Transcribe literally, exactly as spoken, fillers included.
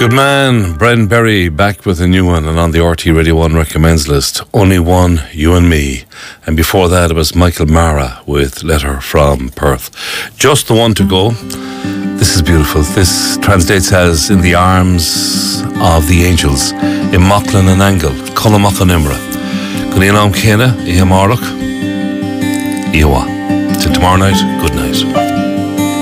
Good man, Bren Berry back with a new one and on the R T Radio one recommends list, Only One, You and Me. And before that it was Michael Mara with Letter from Perth. Just the one to go. This is beautiful. This translates as In the Arms of the Angels, in Mocklin and Angle, Cullamacha Nimra. Gunilam Kena, Ihamaruk, Iwa. Till tomorrow night, good night.